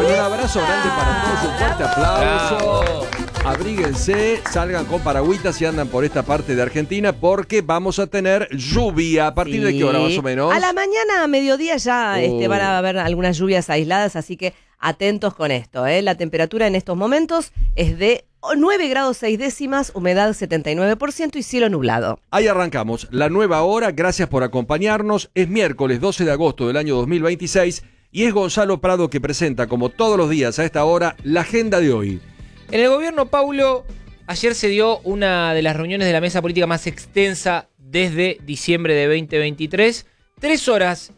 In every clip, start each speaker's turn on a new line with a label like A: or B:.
A: Bueno, un abrazo grande para todos, un fuerte aplauso.
B: Bravo.
A: Abríguense, salgan con paragüitas si andan por esta parte de Argentina, porque vamos a tener lluvia. ¿A partir de qué hora más o menos?
C: A la mañana, a mediodía ya van a haber algunas lluvias aisladas, así que atentos con esto. La temperatura en estos momentos es de 9 grados 6 décimas, humedad 79% y cielo nublado.
A: Ahí arrancamos, la nueva hora, gracias por acompañarnos. Es miércoles 12 de agosto del año 2026 y es Gonzalo Prado que presenta, como todos los días a esta hora, la agenda de hoy.
B: En el gobierno, Paulo, ayer se dio una de las reuniones de la mesa política más extensa desde diciembre de 2023. 3 horas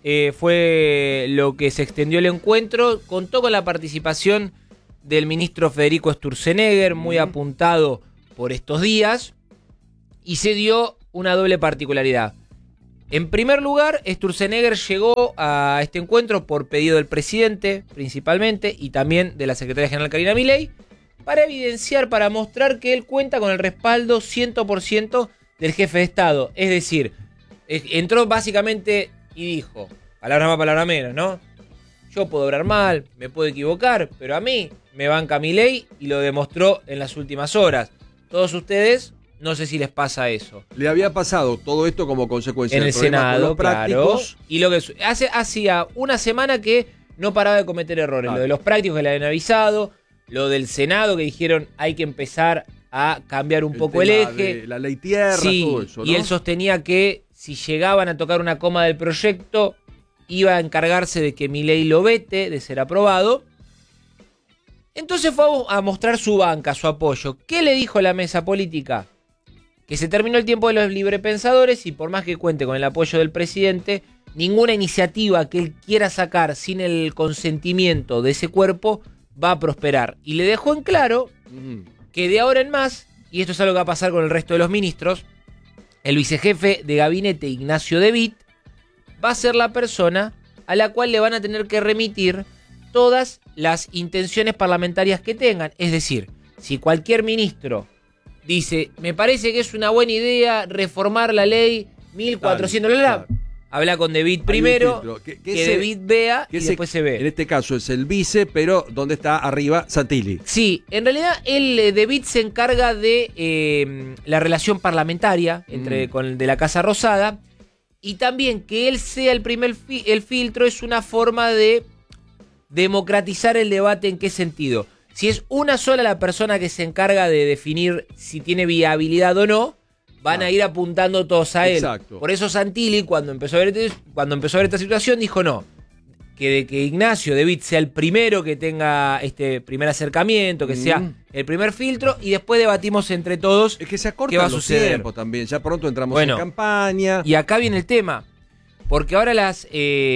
B: fue lo que se extendió el encuentro. Contó con la participación del ministro Federico Sturzenegger, muy apuntado por estos días. Y se dio una doble particularidad. En primer lugar, Sturzenegger llegó a este encuentro por pedido del presidente, principalmente, y también de la secretaria general Karina Milei, para evidenciar, para mostrar que él cuenta con el respaldo 100% del jefe de Estado. Es decir, entró básicamente y dijo, palabras más, palabras menos, ¿no? Yo puedo obrar mal, me puedo equivocar, pero a mí me banca Milei y lo demostró en las últimas horas. Todos ustedes, no sé si les pasa eso.
A: Le había pasado todo esto como consecuencia
B: En el
A: del problema con
B: Senado,
A: los prácticos.
B: claro. Y lo que hacía una semana que no paraba de cometer errores.
A: Claro.
B: Lo de los prácticos que le habían avisado, lo del Senado que dijeron hay que empezar a cambiar un poco el
A: tema
B: eje.
A: de la ley tierra,
B: Sí,
A: todo eso, ¿no?
B: y él sostenía que si llegaban a tocar una coma del proyecto, iba a encargarse de que Milei lo vete, de ser aprobado. Entonces fue a mostrar su banca, su apoyo. ¿Qué le dijo la mesa política? Que se terminó el tiempo de los librepensadores y por más que cuente con el apoyo del presidente, ninguna iniciativa que él quiera sacar sin el consentimiento de ese cuerpo va a prosperar. Y le dejó en claro que de ahora en más, y esto es algo que va a pasar con el resto de los ministros, el vicejefe de gabinete Ignacio De Witt va a ser la persona a la cual le van a tener que remitir todas las intenciones parlamentarias que tengan. Es decir, si cualquier ministro dice, me parece que es una buena idea reformar la ley 1400,
A: Claro.
B: habla con De Witt
A: Hay
B: primero,
A: un filtro.
B: que De Witt vea y después se ve.
A: En este caso es el vice, pero ¿dónde está arriba? Santilli.
B: Sí, en realidad De Witt se encarga de la relación parlamentaria de la Casa Rosada, y también que él sea el primer el filtro es una forma de democratizar el debate. ¿En qué sentido? Si es una sola la persona que se encarga de definir si tiene viabilidad o no, van a ir apuntando todos a él.
A: Exacto.
B: Por eso Santilli, cuando empezó a ver esta situación, dijo no. Que Ignacio De Witt sea el primero que tenga este primer acercamiento, que sea el primer filtro, y después debatimos entre todos
A: Es que se
B: qué va
A: acortan
B: a
A: los
B: suceder.
A: tiempos también. Ya pronto entramos
B: Bueno,
A: en campaña.
B: Y acá viene el tema, porque ahora las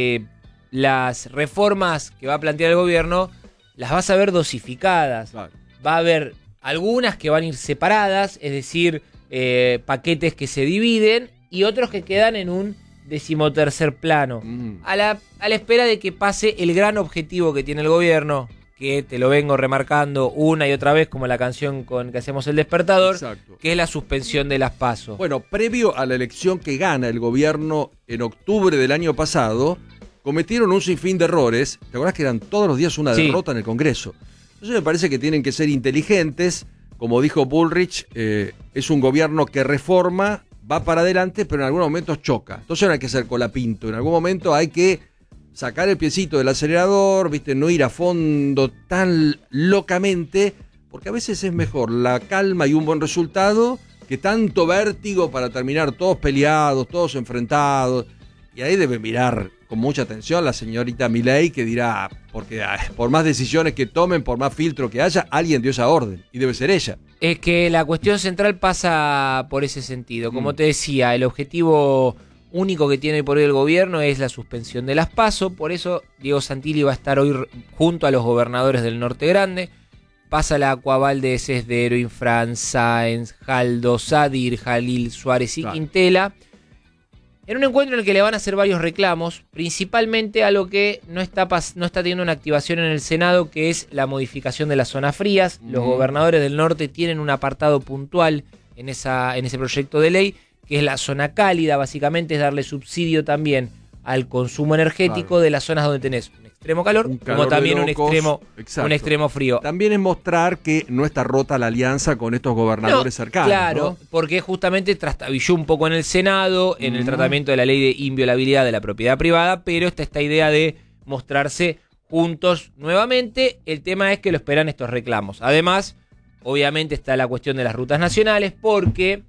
B: reformas que va a plantear el gobierno las vas a ver dosificadas.
A: Claro.
B: Va a haber algunas que van a ir separadas, es decir, paquetes que se dividen, y otros que quedan en un 13º plano. A la espera de que pase el gran objetivo que tiene el gobierno, que te lo vengo remarcando una y otra vez, como la canción con que hacemos el despertador,
A: Exacto.
B: que es la suspensión de las PASO.
A: Bueno, previo a la elección que gana el gobierno en octubre del año pasado, cometieron un sinfín de errores. ¿Te acordás que eran todos los días una
B: Sí.
A: derrota en el Congreso? Entonces me parece que tienen que ser inteligentes. Como dijo Bullrich, es un gobierno que reforma, va para adelante, pero en algunos momentos choca. Entonces no hay que ser colapinto. En algún momento hay que sacar el piecito del acelerador, ¿viste? No ir a fondo tan locamente, porque a veces es mejor la calma y un buen resultado que tanto vértigo para terminar todos peleados, todos enfrentados. Y ahí debe mirar con mucha atención la señorita Milei, que dirá, porque por más decisiones que tomen, por más filtro que haya, alguien dio esa orden, y debe ser ella.
B: Es que la cuestión central pasa por ese sentido. Como te decía, el objetivo único que tiene por hoy el gobierno es la suspensión de las PASO. Por eso Diego Santilli va a estar hoy junto a los gobernadores del Norte Grande. Pasa la Acuavalde, Sesdero, Infran, Sáenz, Jaldo, Sadir, Jalil, Suárez y Quintela. En un encuentro en el que le van a hacer varios reclamos, principalmente a lo que no está teniendo una activación en el Senado, que es la modificación de las zonas frías. Los gobernadores del norte tienen un apartado puntual en ese proyecto de ley, que es la zona cálida. Básicamente es darle subsidio también al consumo energético de las zonas donde tenés extremo calor,
A: Un calor
B: como también
A: de
B: un
A: locos.
B: extremo,
A: Exacto.
B: un extremo frío.
A: También es mostrar que no está rota la alianza con estos gobernadores cercanos.
B: Claro,
A: ¿no?
B: porque justamente trastabilló un poco en el Senado, en el tratamiento de la ley de inviolabilidad de la propiedad privada, pero está esta idea de mostrarse juntos nuevamente. El tema es que lo esperan estos reclamos. Además, obviamente está la cuestión de las rutas nacionales, porque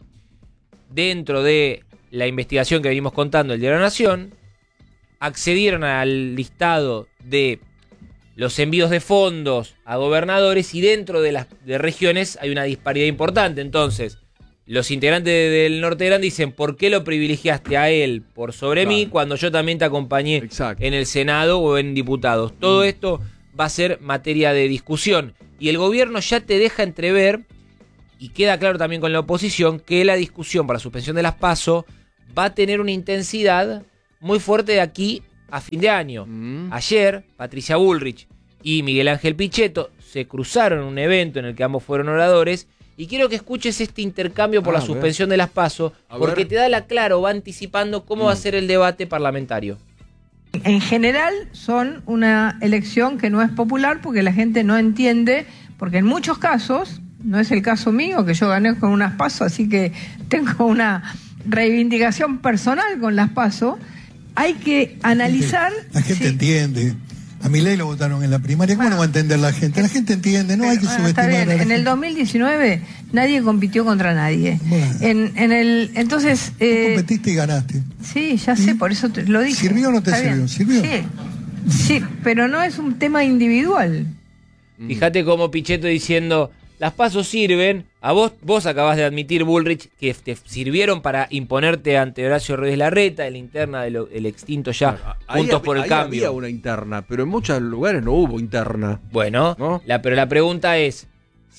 B: dentro de la investigación que venimos contando el Diario de la Nación, accedieron al listado de los envíos de fondos a gobernadores y dentro de las regiones hay una disparidad importante. Entonces, los integrantes del Norte Grande dicen, ¿por qué lo privilegiaste a él por sobre mí cuando yo también te acompañé
A: Exacto.
B: en el Senado o en diputados? Todo esto va a ser materia de discusión. Y el gobierno ya te deja entrever, y queda claro también con la oposición, que la discusión para la suspensión de las PASO va a tener una intensidad muy fuerte de aquí a fin de año. Ayer, Patricia Bullrich y Miguel Ángel Pichetto se cruzaron en un evento en el que ambos fueron oradores, y quiero que escuches este intercambio por la suspensión de las PASO, porque te da la claro, va anticipando cómo va a ser el debate parlamentario.
D: En general son una elección que no es popular porque la gente no entiende, porque en muchos casos, no es el caso mío, que yo gané con unas PASO, así que tengo una reivindicación personal con las PASO, hay que analizar...
E: La gente entiende. A Milei lo votaron en la primaria. ¿Cómo no va a entender la gente? La gente entiende, no hay que subestimar
D: está bien.
E: a la
D: En
E: gente.
D: el 2019 nadie compitió contra nadie.
E: Bueno.
D: Entonces...
E: Tú competiste y ganaste.
D: Sí, ya sé, por eso lo dije.
E: ¿Sirvió o no te
D: Está
E: sirvió?
D: bien.
E: ¿Sirvió?
D: Sí, pero no es un tema individual.
B: Fíjate cómo Pichetto diciendo, las PASO sirven, a vos acabás de admitir, Bullrich, que te sirvieron para imponerte ante Horacio Rodríguez Larreta, la interna del extinto ya Juntos por el Cambio.
A: Había una interna, pero en muchos lugares no hubo interna.
B: Bueno,
A: ¿no?
B: pero la pregunta es,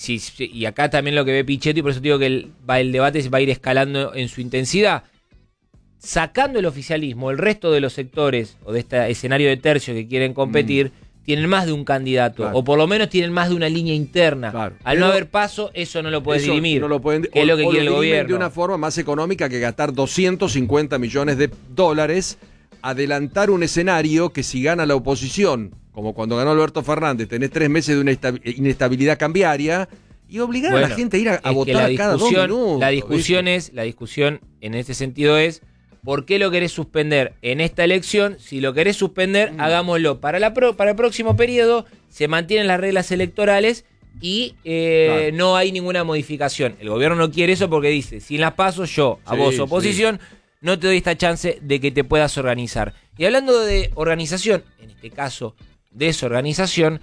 B: y acá también lo que ve Pichetto, y por eso digo que el debate va a ir escalando en su intensidad, sacando el oficialismo, el resto de los sectores o de este escenario de tercio que quieren competir, tienen más de un candidato,
A: Claro.
B: o por lo menos tienen más de una línea interna.
A: Claro.
B: Al
A: Pero
B: no haber paso, eso no lo puedes
A: Eso
B: dirimir.
A: no lo pueden,
B: que es lo que quiere el
A: dirimen
B: gobierno.
A: de una forma más económica que gastar 250 millones de dólares, adelantar un escenario que si gana la oposición, como cuando ganó Alberto Fernández, tenés 3 meses de una inestabilidad cambiaria y obligar a la gente a ir a votar cada 2 minutos.
B: La discusión en este sentido es, ¿por qué lo querés suspender en esta elección? Si lo querés suspender, hagámoslo para el próximo periodo, se mantienen las reglas electorales y
A: Claro.
B: no hay ninguna modificación. El gobierno no quiere eso porque dice, sin las paso yo, a vos oposición, no te doy esta chance de que te puedas organizar. Y hablando de organización, en este caso desorganización,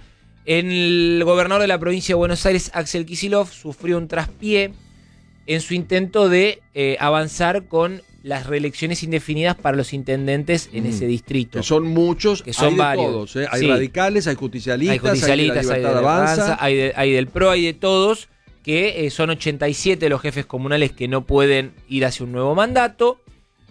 B: el gobernador de la provincia de Buenos Aires, Axel Kicillof, sufrió un traspié en su intento de avanzar con las reelecciones indefinidas para los intendentes en ese distrito.
A: Que son muchos,
B: Que son
A: hay de
B: varios.
A: todos. Hay
B: Sí.
A: radicales, hay justicialistas,
B: Hay justicialistas,
A: hay
B: hay
A: de
B: de
A: la Libertad Avanza.
B: hay del PRO, hay de todos, que son 87 los jefes comunales que no pueden ir hacia un nuevo mandato.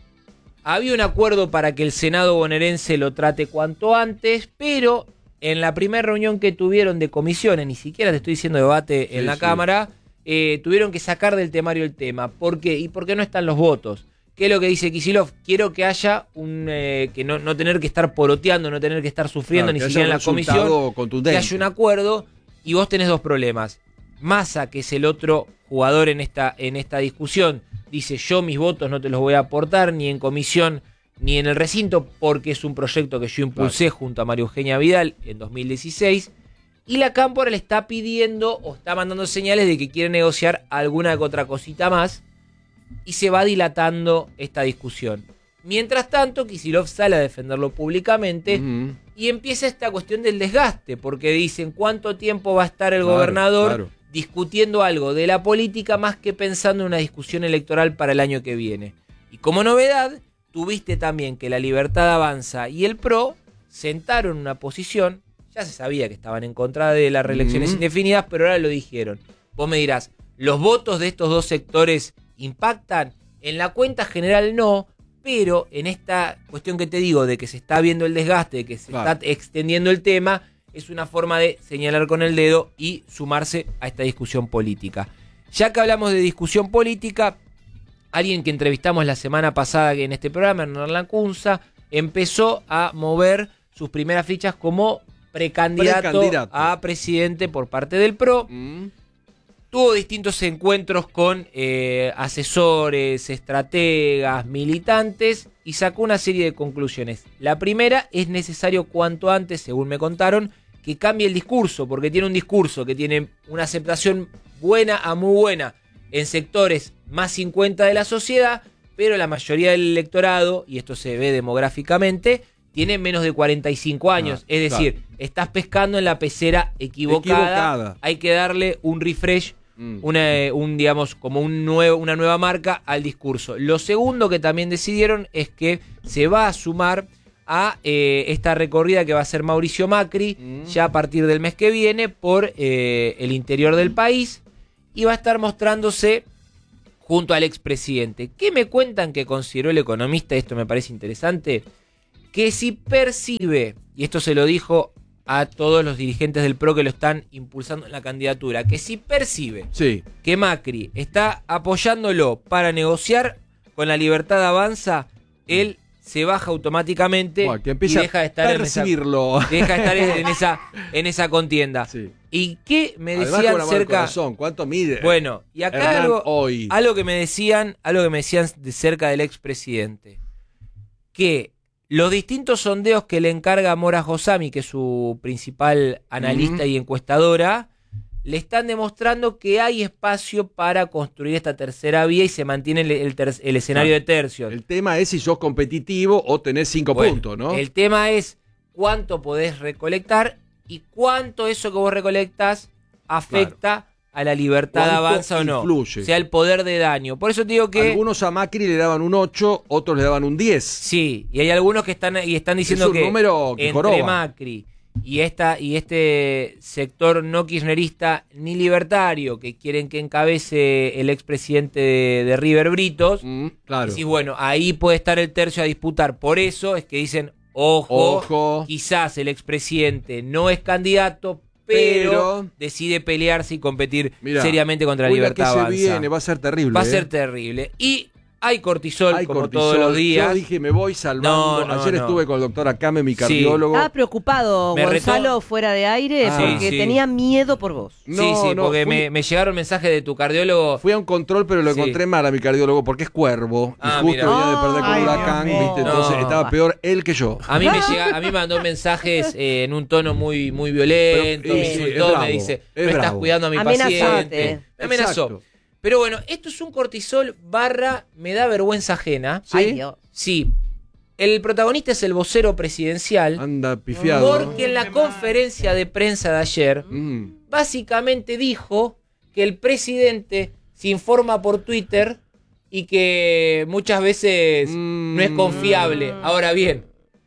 B: Había un acuerdo para que el Senado bonaerense lo trate cuanto antes, pero en la primera reunión que tuvieron de comisiones, ni siquiera te estoy diciendo debate en la Cámara, tuvieron que sacar del temario el tema. ¿Por qué? ¿Y por qué no están los votos? ¿Qué es lo que dice Kicillof? Quiero que haya que no tener que estar poroteando, no tener que estar sufriendo,
A: Claro,
B: ni
A: que
B: siquiera
A: haya
B: en
A: un
B: la comisión.
A: resultado contundente.
B: Que haya un acuerdo, y vos tenés dos problemas. Massa, que es el otro jugador en esta discusión, dice, yo mis votos no te los voy a aportar ni en comisión ni en el recinto, porque es un proyecto que yo impulsé junto a María Eugenia Vidal en 2016. Y la Cámpora le está pidiendo o está mandando señales de que quiere negociar alguna otra cosita más, y se va dilatando esta discusión. Mientras tanto, Kicillof sale a defenderlo públicamente y empieza esta cuestión del desgaste, porque dicen cuánto tiempo va a estar el gobernador discutiendo algo de la política más que pensando en una discusión electoral para el año que viene. Y como novedad, tuviste también que la Libertad Avanza y el PRO sentaron una posición, ya se sabía que estaban en contra de las reelecciones indefinidas, pero ahora lo dijeron. Vos me dirás, ¿los votos de estos dos sectores impactan? En la cuenta general no, pero en esta cuestión que te digo de que se está viendo el desgaste, de que se está extendiendo el tema, es una forma de señalar con el dedo y sumarse a esta discusión política. Ya que hablamos de discusión política, alguien que entrevistamos la semana pasada en este programa, Hernán Lacunza, empezó a mover sus primeras fichas como precandidato a presidente por parte del PRO. Tuvo distintos encuentros con asesores, estrategas, militantes y sacó una serie de conclusiones. La primera, es necesario cuanto antes, según me contaron, que cambie el discurso, porque tiene un discurso que tiene una aceptación buena a muy buena en sectores más 50 de la sociedad, pero la mayoría del electorado, y esto se ve demográficamente, tiene menos de 45 años. Es decir, estás pescando en la pecera equivocada. Hay que darle un refresh, digamos, como una nueva marca al discurso. Lo segundo que también decidieron es que se va a sumar a esta recorrida que va a hacer Mauricio Macri ya a partir del mes que viene por el interior del país y va a estar mostrándose junto al expresidente. ¿Qué me cuentan que consideró el economista? Esto me parece interesante. Que si percibe, y esto se lo dijo a todos los dirigentes del PRO que lo están impulsando en la candidatura, que si percibe que Macri está apoyándolo para negociar con la Libertad Avanza, él se baja automáticamente y deja de estar en esa contienda. Sí. ¿Y qué me decían cerca?
A: ¿Cuánto mide?
B: Bueno, y acá algo que me decían de cerca del expresidente, que los distintos sondeos que le encarga Mora Josami, que es su principal analista y encuestadora, le están demostrando que hay espacio para construir esta tercera vía y se mantiene el escenario de tercios.
A: El tema es si sos competitivo o tenés 5 puntos, ¿no?
B: El tema es cuánto podés recolectar y cuánto eso que vos recolectás afecta a la Libertad Avanza o no.
A: Influye.
B: O sea, el poder de daño. Por eso te digo que
A: algunos a Macri le daban un 8, otros le daban un 10.
B: Sí, y hay algunos que están diciendo que entre Macri y este sector no kirchnerista ni libertario que quieren que encabece el expresidente de River Britos, decís, bueno, ahí puede estar el tercio a disputar. Por eso es que dicen, ojo, quizás el expresidente no es candidato, pero decide pelearse y competir seriamente contra la Libertad Avanza.
A: Va a ser terrible.
B: Va a ser terrible. Y hay cortisol, como todos los días.
A: Yo dije, me voy salvando. Ayer estuve con el doctor Akame, mi cardiólogo.
C: Estaba preocupado, Gonzalo, fuera de aire, porque tenía miedo por vos.
B: Porque me llegaron mensajes de tu cardiólogo.
A: Fui a un control, pero lo encontré mal a mi cardiólogo, porque es cuervo. Y justo venía de perder con un huracán, ¿viste? Entonces estaba peor él que yo.
B: A mí me mandó mensajes en un tono muy, muy violento. Me insultó, me dice, no estás cuidando a mi paciente. Me amenazó.
A: Exacto.
B: Pero bueno, esto es un cortisol / me da vergüenza ajena.
A: ¿Sí?
C: Ay, Dios.
B: Sí. El protagonista es el vocero presidencial.
A: Anda pifiado.
B: Porque en la conferencia de prensa de ayer, básicamente dijo que el presidente se informa por Twitter y que muchas veces no es confiable. Ahora bien,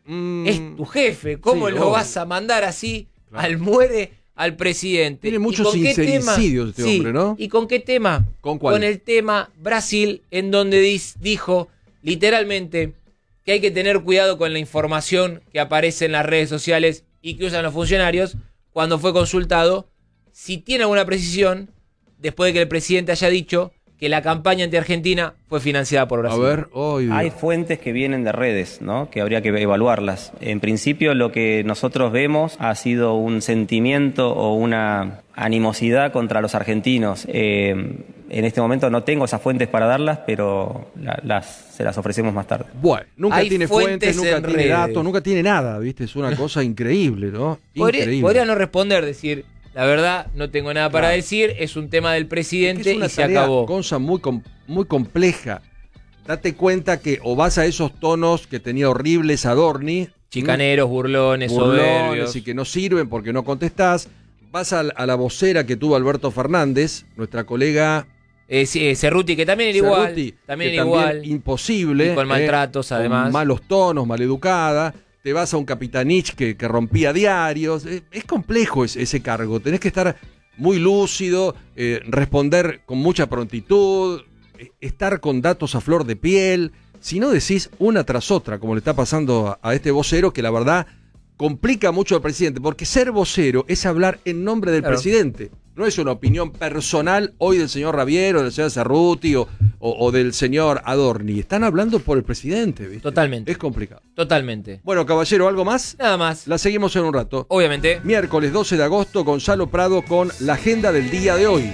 B: es tu jefe. ¿Cómo lo vas a mandar así al muere al presidente?
A: Tiene muchos sincericidios este hombre, ¿no?
B: ¿Y con qué tema?
A: ¿Con cuál?
B: Con el tema Brasil, en donde dijo literalmente que hay que tener cuidado con la información que aparece en las redes sociales y que usan los funcionarios, cuando fue consultado si tiene alguna precisión después de que el presidente haya dicho que la campaña anti-Argentina fue financiada por Brasil.
A: A ver,
F: hay fuentes que vienen de redes, ¿no? Que habría que evaluarlas. En principio, lo que nosotros vemos ha sido un sentimiento o una animosidad contra los argentinos. En este momento no tengo esas fuentes para darlas, pero se las ofrecemos más tarde.
A: Bueno, nunca tiene fuentes, nunca tiene datos, nunca tiene nada, ¿viste? Es una cosa increíble, ¿no? Increíble.
B: Podría no responder, decir, la verdad, no tengo nada para decir, es un tema del presidente y se acabó.
A: Es una cosa muy compleja. Date cuenta que o vas a esos tonos que tenía horribles Adorni,
B: chicaneros, burlones, soberbios,
A: y que no sirven porque no contestás. Vas a la vocera que tuvo Alberto Fernández, nuestra colega
B: Cerruti, que también era igual. También
A: imposible.
B: Y con maltratos, además.
A: Con malos tonos, maleducada. Te vas a un Capitanich que rompía diarios. Es complejo ese cargo. Tenés que estar muy lúcido, responder con mucha prontitud, estar con datos a flor de piel. Si no decís una tras otra, como le está pasando a este vocero, que la verdad complica mucho al presidente, porque ser vocero es hablar en nombre del presidente. No es una opinión personal hoy del señor Raviero, del señor Cerruti o o del señor Adorni. Están hablando por el presidente, ¿viste?
B: Totalmente.
A: Es complicado.
B: Totalmente.
A: Bueno, caballero, ¿algo más?
B: Nada más.
A: La seguimos en un rato.
B: Obviamente.
A: Miércoles 12 de agosto, Gonzalo Prado con la agenda del día de hoy.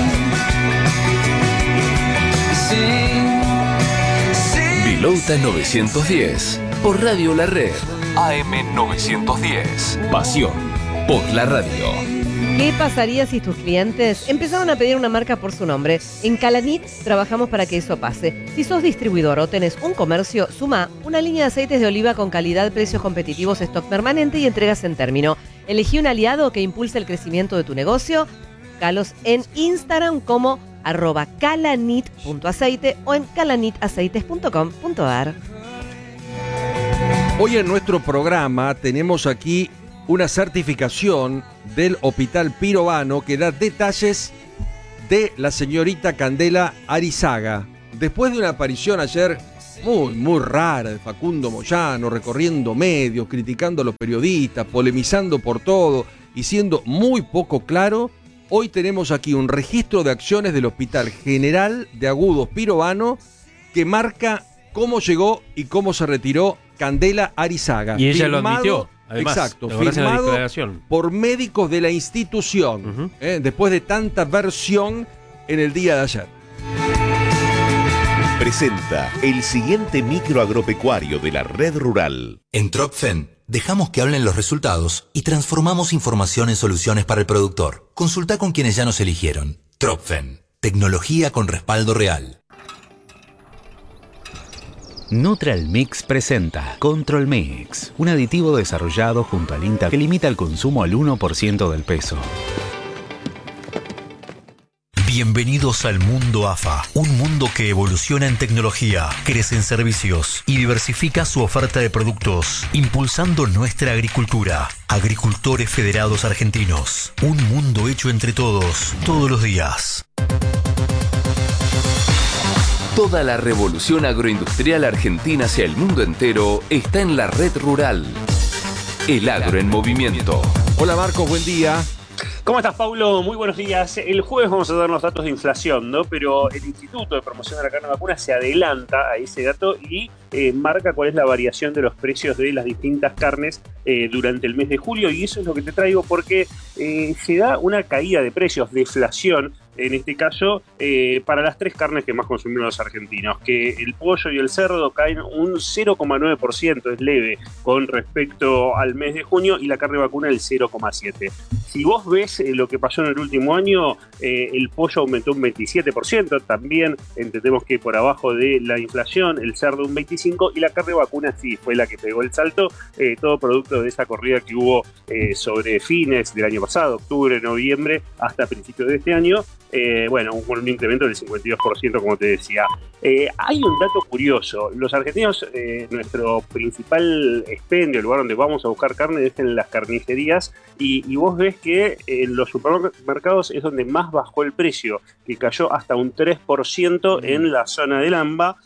G: Vilota 910, por Radio La Red. AM 910. Pasión por la radio.
C: ¿Qué pasaría si tus clientes empezaron a pedir una marca por su nombre? En Calanit trabajamos para que eso pase. Si sos distribuidor o tenés un comercio, suma una línea de aceites de oliva con calidad, precios competitivos, stock permanente y entregas en término. Elegí un aliado que impulse el crecimiento de tu negocio. Buscalos en Instagram como @calanit.aceite o en calanitaceites.com.ar.
A: Hoy en nuestro programa tenemos aquí una certificación del Hospital Pirovano que da detalles de la señorita Candela Arizaga. Después de una aparición ayer muy rara de Facundo Moyano, recorriendo medios, criticando a los periodistas, polemizando por todo y siendo muy poco claro, hoy tenemos aquí un registro de acciones del Hospital General de Agudos Pirovano que marca cómo llegó y cómo se retiró Candela Arizaga.
H: Y ella lo admitió. Además,
A: exacto, firmado por médicos de la institución, después de tanta versión en el día de ayer.
I: Presenta el siguiente micro agropecuario de la red rural.
J: En Tropfen dejamos que hablen los resultados y transformamos información en soluciones para el productor. Consulta con quienes ya nos eligieron. Tropfen, tecnología con respaldo real.
K: Neutral Mix presenta Control Mix, un aditivo desarrollado junto al INTA que limita el consumo al 1% del peso.
L: Bienvenidos al mundo AFA, un mundo que evoluciona en tecnología, crece en servicios y diversifica su oferta de productos, impulsando nuestra agricultura. Agricultores Federados Argentinos, un mundo hecho entre todos, todos los días.
G: Toda la revolución agroindustrial argentina hacia el mundo entero está en la red rural. El agro en movimiento.
A: Hola Marcos, buen día.
M: ¿Cómo estás, Paulo? Muy buenos días. El jueves vamos a dar los datos de inflación, ¿no? Pero el Instituto de Promoción de la Carne Vacuna se adelanta a ese dato y marca cuál es la variación de los precios de las distintas carnes durante el mes de julio. Y eso es lo que te traigo porque se da una caída de precios, deflación, en este caso, para las tres carnes que más consumimos los argentinos, que el pollo y el cerdo caen un 0,9%, es leve, con respecto al mes de junio, y la carne vacuna el 0,7%. Si vos ves lo que pasó en el último año, el pollo aumentó un 27%, también entendemos que por abajo de la inflación, el cerdo un 25%, y la carne vacuna sí fue la que pegó el salto, todo producto de esa corrida que hubo sobre fines del año pasado, octubre, noviembre, hasta principios de este año. Con un incremento del 52%, como te decía. Hay un dato curioso. Los argentinos, nuestro principal expendio, el lugar donde vamos a buscar carne, es en las carnicerías, y vos ves que en los supermercados es donde más bajó el precio, que cayó hasta un 3% en la zona del AMBA.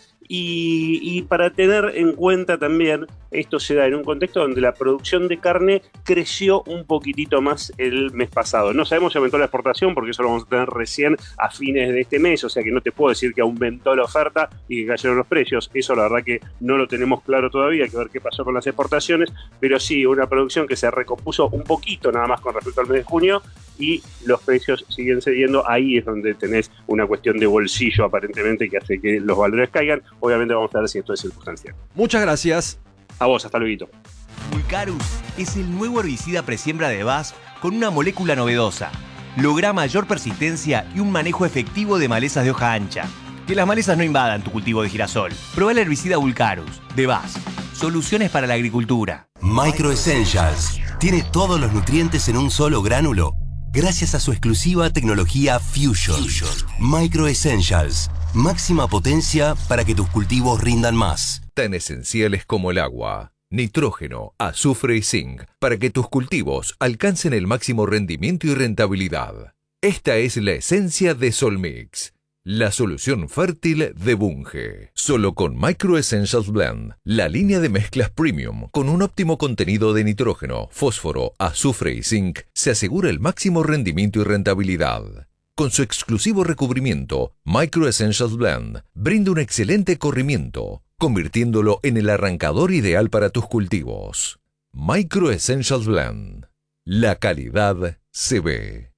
M: Y para tener en cuenta también, esto se da en un contexto donde la producción de carne creció un poquitito más el mes pasado. No sabemos si aumentó la exportación, porque eso lo vamos a tener recién a fines de este mes, o sea que no te puedo decir que aumentó la oferta y que cayeron los precios. Eso la verdad que no lo tenemos claro todavía, hay que ver qué pasó con las exportaciones, pero sí, una producción que se recompuso un poquito nada más con respecto al mes de junio, y los precios siguen cediendo. Ahí es donde tenés una cuestión de bolsillo aparentemente que hace que los valores caigan. Obviamente vamos a ver si esto es circunstancial.
A: Muchas gracias.
M: A vos, hasta luego.
N: Vulcarus es el nuevo herbicida presiembra de BASF con una molécula novedosa. Logra mayor persistencia y un manejo efectivo de malezas de hoja ancha. Que las malezas no invadan tu cultivo de girasol. Probá el herbicida Vulcarus de BASF. Soluciones para la agricultura.
J: Micro Essentials tiene todos los nutrientes en un solo gránulo, gracias a su exclusiva tecnología Fusion. Micro Essentials. Máxima potencia para que tus cultivos rindan más.
I: Tan esenciales como el agua, nitrógeno, azufre y zinc, para que tus cultivos alcancen el máximo rendimiento y rentabilidad. Esta es la esencia de Solmix, la solución fértil de Bunge. Solo con Micro Essentials Blend, la línea de mezclas premium con un óptimo contenido de nitrógeno, fósforo, azufre y zinc, se asegura el máximo rendimiento y rentabilidad. Con su exclusivo recubrimiento, Micro Essentials Blend brinda un excelente corrimiento, convirtiéndolo en el arrancador ideal para tus cultivos. Micro Essentials Blend. La calidad se ve.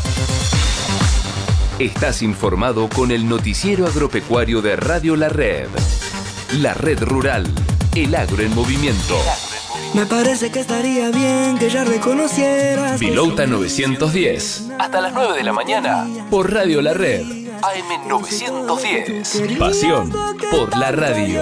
G: Estás informado con el noticiero agropecuario de Radio La Red. La Red Rural. El agro en movimiento.
H: Me parece que estaría bien que ya reconocieras.
G: Vilota 910. Hasta las 9 de la mañana. Por Radio La Red. AM 910. Pasión por la radio.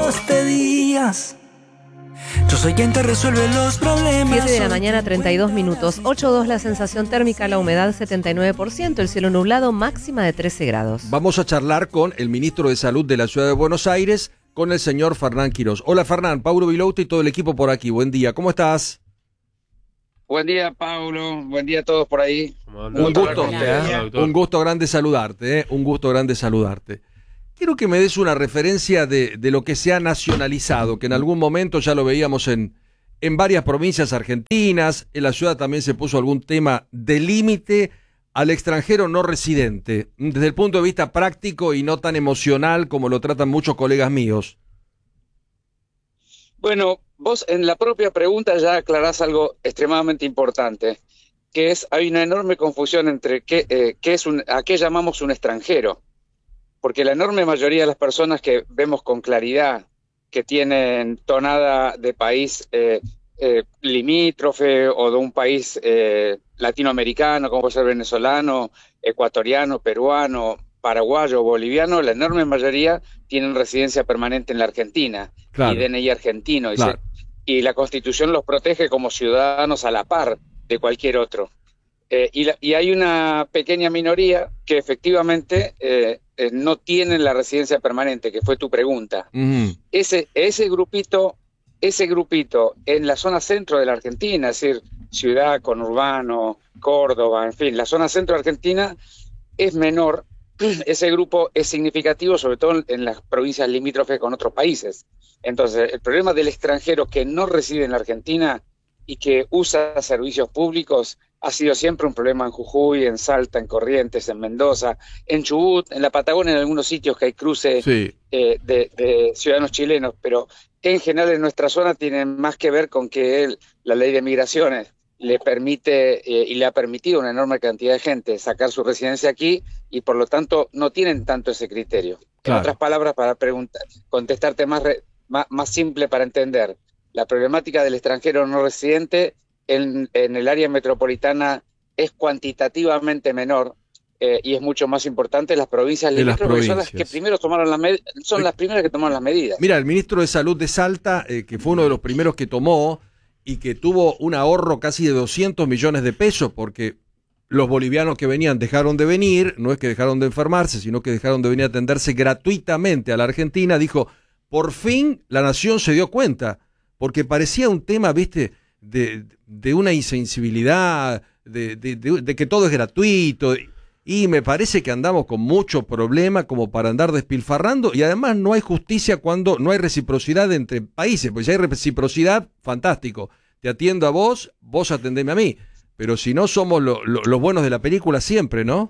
H: Yo soy quien te resuelve los problemas.
C: 7 de la mañana, 32 minutos. 8.2 la sensación térmica, la humedad 79%, el cielo nublado, máxima de 13 grados.
A: Vamos a charlar con el ministro de Salud de la Ciudad de Buenos Aires, con el señor Fernán Quirós. Hola Fernán, Paulo Vilauta y todo el equipo por aquí. Buen día, ¿cómo estás?
O: Buen día, Paulo. Buen día a todos por ahí.
A: Un gusto grande saludarte, Un gusto grande saludarte. Quiero que me des una referencia de lo que se ha nacionalizado, que en algún momento ya lo veíamos en varias provincias argentinas. En la ciudad también se puso algún tema de límite al extranjero no residente, desde el punto de vista práctico y no tan emocional como lo tratan muchos colegas míos.
O: Bueno, vos en la propia pregunta ya aclarás algo extremadamente importante, que es, hay una enorme confusión entre a qué llamamos un extranjero. Porque la enorme mayoría de las personas que vemos con claridad, que tienen tonada de país limítrofe o de un país latinoamericano, como puede ser venezolano, ecuatoriano, peruano, paraguayo, boliviano, la enorme mayoría tienen residencia permanente en la Argentina, claro, y DNI argentino, claro, y la Constitución los protege como ciudadanos a la par de cualquier otro. Y hay una pequeña minoría que efectivamente no tienen la residencia permanente, que fue tu pregunta. Ese grupito en la zona centro de la Argentina, es decir, ciudad, conurbano, Córdoba, en fin, la zona centro de Argentina es menor. Ese grupo es significativo, sobre todo en las provincias limítrofes con otros países. Entonces, el problema del extranjero que no reside en la Argentina y que usa servicios públicos ha sido siempre un problema en Jujuy, en Salta, en Corrientes, en Mendoza, en Chubut, en la Patagonia, en algunos sitios que hay cruce de ciudadanos chilenos, pero en general en nuestra zona tienen más que ver con que la ley de migraciones le permite y le ha permitido a una enorme cantidad de gente sacar su residencia aquí y por lo tanto no tienen tanto ese criterio. Claro. En otras palabras, para contestarte más simple para entender, la problemática del extranjero no residente en el área metropolitana es cuantitativamente menor y es mucho más importante las provincias limítrofes, son las que primero tomaron las primeras que tomaron las medidas.
A: Mira, el ministro de Salud de Salta, que fue uno de los primeros que tomó y que tuvo un ahorro casi de 200 millones de pesos porque los bolivianos que venían dejaron de venir, no es que dejaron de enfermarse, sino que dejaron de venir a atenderse gratuitamente a la Argentina, dijo, por fin la nación se dio cuenta, porque parecía un tema, viste, de una insensibilidad, de que todo es gratuito, y me parece que andamos con mucho problema como para andar despilfarrando, y además no hay justicia cuando no hay reciprocidad entre países, pues si hay reciprocidad, fantástico, te atiendo a vos, vos atendeme a mí, pero si no somos los buenos de la película siempre, ¿no?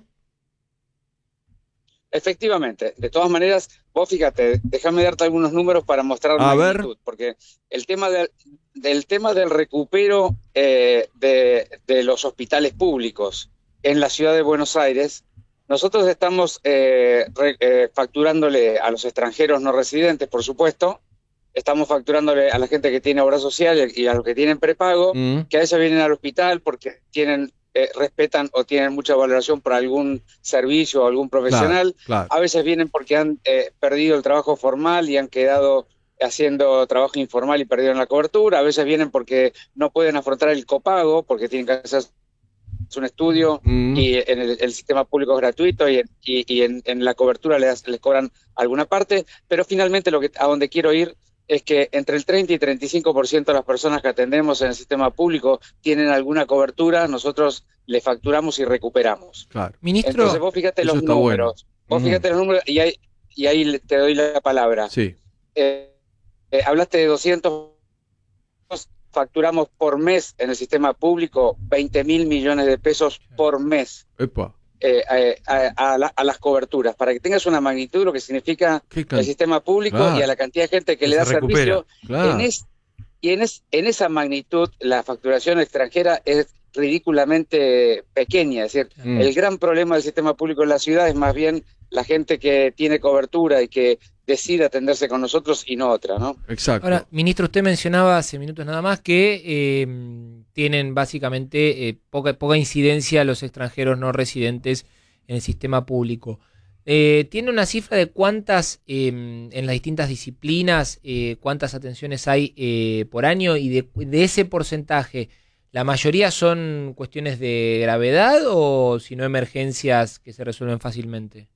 O: Efectivamente, de todas maneras, vos fíjate, déjame darte algunos números para mostrar magnitud, porque el tema del recupero de los hospitales públicos en la ciudad de Buenos Aires, nosotros estamos facturándole a los extranjeros no residentes, por supuesto, estamos facturándole a la gente que tiene obra social y a los que tienen prepago, que a veces vienen al hospital porque respetan o tienen mucha valoración por algún servicio o algún profesional, claro. A veces vienen porque han perdido el trabajo formal y han quedado haciendo trabajo informal y perdieron la cobertura, a veces vienen porque no pueden afrontar el copago, porque tienen que hacer un estudio y en el sistema público es gratuito y en la cobertura les cobran alguna parte, pero finalmente a donde quiero ir es que entre el 30 y 35% de las personas que atendemos en el sistema público tienen alguna cobertura, nosotros le facturamos y recuperamos.
A: Claro.
B: Ministro,
O: entonces vos fíjate los números, fíjate los números y ahí te doy la palabra.
A: Sí.
O: Hablaste de 200, facturamos por mes en el sistema público 20.000 millones de pesos por mes.
A: Epa.
O: a las coberturas, para que tengas una magnitud de lo que significa el sistema público y a la cantidad de gente que le da servicio.
A: Claro.
O: En esa magnitud, la facturación extranjera es ridículamente pequeña. Es decir, el gran problema del sistema público en la ciudad es más bien la gente que tiene cobertura y que decide atenderse con nosotros y no otra, ¿no?
A: Exacto.
B: Ahora, ministro, usted mencionaba hace minutos nada más que tienen básicamente poca incidencia los extranjeros no residentes en el sistema público. ¿Tiene una cifra de cuántas, en las distintas disciplinas, cuántas atenciones hay por año? Y de ese porcentaje, ¿la mayoría son cuestiones de gravedad o si no emergencias que se resuelven fácilmente?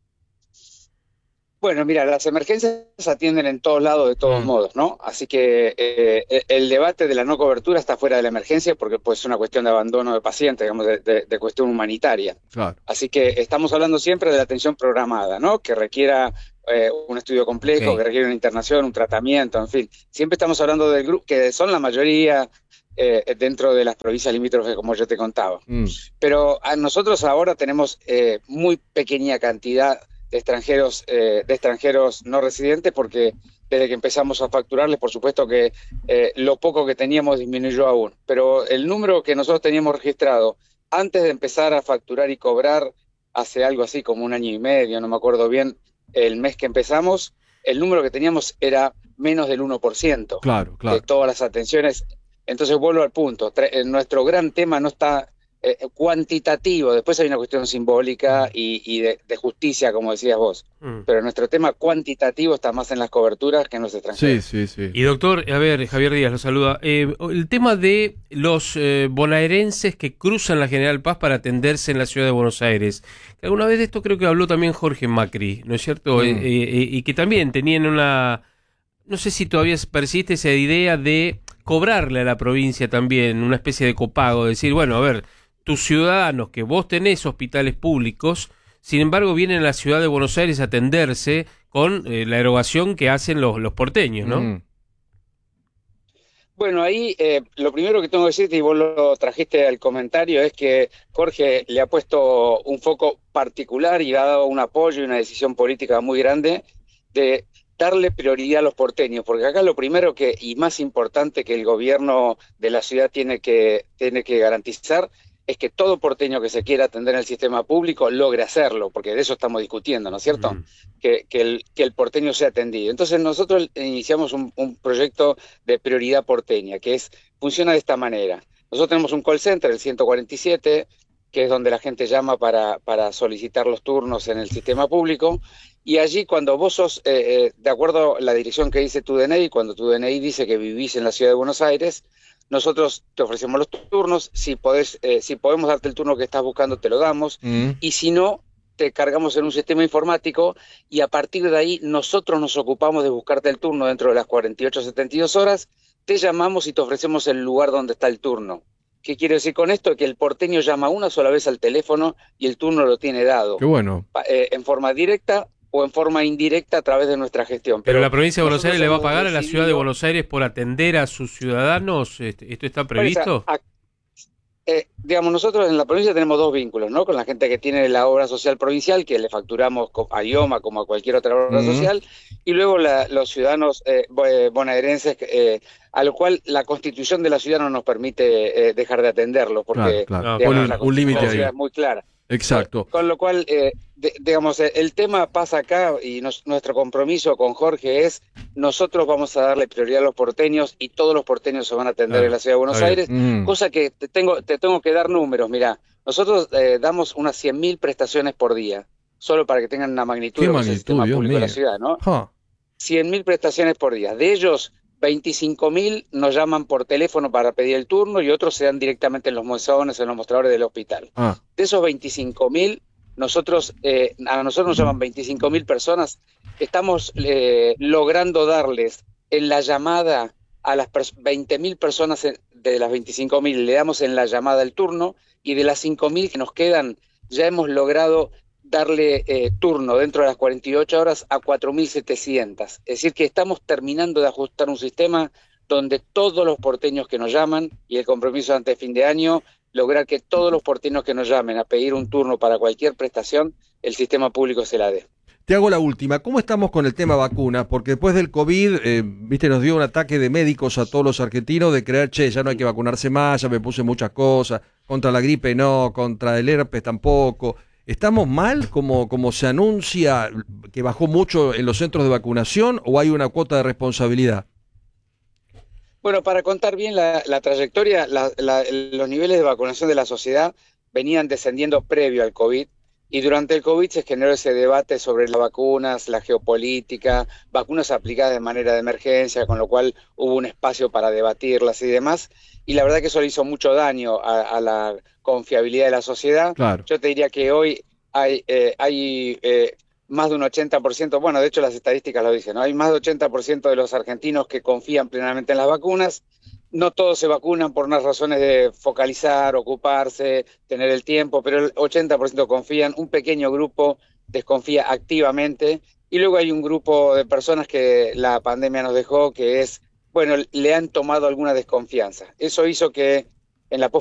O: Bueno, mira, las emergencias se atienden en todos lados de todos modos, ¿no? Así que el debate de la no cobertura está fuera de la emergencia porque pues, es una cuestión de abandono de pacientes, digamos, de cuestión humanitaria.
A: Claro.
O: Así que estamos hablando siempre de la atención programada, ¿no? Que requiera un estudio complejo, que requiere una internación, un tratamiento, en fin. Siempre estamos hablando del grupo, que son la mayoría dentro de las provincias limítrofes, como yo te contaba. Pero nosotros ahora tenemos muy pequeña cantidad de extranjeros no residentes, porque desde que empezamos a facturarles, por supuesto que lo poco que teníamos disminuyó aún. Pero el número que nosotros teníamos registrado antes de empezar a facturar y cobrar, hace algo así como 1 año y medio, no me acuerdo bien, el mes que empezamos, el número que teníamos era menos del 1%
A: claro.
O: de todas las atenciones. Entonces vuelvo al punto, nuestro gran tema no está cuantitativo, después hay una cuestión simbólica y de justicia, como decías vos, pero nuestro tema cuantitativo está más en las coberturas que en los extranjeros.
A: Sí.
P: Y doctor, a ver, Javier Díaz lo saluda. El tema de los bonaerenses que cruzan la General Paz para atenderse en la ciudad de Buenos Aires. Alguna vez de esto creo que habló también Jorge Macri, ¿no es cierto? Y que también tenían una... No sé si todavía persiste esa idea de cobrarle a la provincia también una especie de copago, decir, bueno, a ver, tus ciudadanos que vos tenés hospitales públicos, sin embargo vienen a la ciudad de Buenos Aires a atenderse con la erogación que hacen los porteños, ¿no?
O: Bueno, ahí lo primero que tengo que decirte, y vos lo trajiste al comentario, es que Jorge le ha puesto un foco particular y ha dado un apoyo y una decisión política muy grande de darle prioridad a los porteños, porque acá lo primero y más importante que el gobierno de la ciudad tiene que garantizar es que todo porteño que se quiera atender en el sistema público logre hacerlo, porque de eso estamos discutiendo, ¿no es cierto? Que el porteño sea atendido. Entonces nosotros iniciamos un proyecto de prioridad porteña, funciona de esta manera. Nosotros tenemos un call center, el 147, que es donde la gente llama para solicitar los turnos en el sistema público, y allí cuando vos sos, de acuerdo a la dirección que dice tu DNI, cuando tu DNI dice que vivís en la ciudad de Buenos Aires, nosotros te ofrecemos los turnos, si podemos darte el turno que estás buscando, te lo damos, y si no, te cargamos en un sistema informático y a partir de ahí nosotros nos ocupamos de buscarte el turno dentro de las 48 72 horas, te llamamos y te ofrecemos el lugar donde está el turno. ¿Qué quiero decir con esto? Que el porteño llama una sola vez al teléfono y el turno lo tiene dado.
A: Qué bueno.
O: En forma directa o en forma indirecta a través de nuestra gestión.
P: Pero la provincia de Buenos Aires le va a pagar a la ciudad de Buenos Aires por atender a sus ciudadanos. ¿Esto está previsto?
O: Digamos, nosotros en la provincia tenemos dos vínculos, ¿no? Con la gente que tiene la obra social provincial, que le facturamos a IOMA como a cualquier otra obra social, y luego los ciudadanos bonaerenses, a lo cual la constitución de la ciudad no nos permite dejar de atenderlo, porque digamos,
A: un límite ahí.
O: Es muy clara.
A: Exacto.
O: Con lo cual, digamos, el tema pasa acá y nuestro compromiso con Jorge es nosotros vamos a darle prioridad a los porteños y todos los porteños se van a atender en la ciudad de Buenos Aires, cosa que te tengo que dar números. Mirá, nosotros damos unas 100.000 prestaciones por día, solo para que tengan una magnitud del sistema público de la ciudad, ¿no? 100.000 prestaciones por día. De ellos, 25.000 nos llaman por teléfono para pedir el turno y otros se dan directamente en los mesones, en los mostradores del hospital. De esos 25.000, a nosotros nos llaman 25.000 personas. Estamos logrando darles en la llamada a las 20.000 personas de las 25.000, le damos en la llamada el turno, y de las 5.000 que nos quedan, ya hemos logrado darle turno dentro de las 48 horas a 4.700. Es decir, que estamos terminando de ajustar un sistema donde todos los porteños que nos llaman, y el compromiso ante fin de año lograr que todos los porteños que nos llamen a pedir un turno para cualquier prestación, el sistema público se la dé.
A: Te hago la última. ¿Cómo estamos con el tema vacunas? Porque después del COVID, viste, nos dio un ataque de médicos a todos los argentinos de creer, ya no hay que vacunarse más, ya me puse muchas cosas, contra la gripe no, contra el herpes tampoco. ¿Estamos mal como se anuncia que bajó mucho en los centros de vacunación o hay una cuota de responsabilidad?
O: Bueno, para contar bien la trayectoria, los niveles de vacunación de la sociedad venían descendiendo previo al COVID. Y durante el COVID se generó ese debate sobre las vacunas, la geopolítica, vacunas aplicadas de manera de emergencia, con lo cual hubo un espacio para debatirlas y demás. Y la verdad que eso le hizo mucho daño a la confiabilidad de la sociedad.
A: Claro.
O: Yo te diría que hoy hay más de un 80%, bueno, de hecho las estadísticas lo dicen, ¿no? Hay más de 80% de los argentinos que confían plenamente en las vacunas. No todos se vacunan por unas razones de focalizar, ocuparse, tener el tiempo, pero el 80% confían, un pequeño grupo desconfía activamente, y luego hay un grupo de personas que la pandemia nos dejó, que es, bueno, le han tomado alguna desconfianza. Eso hizo que en la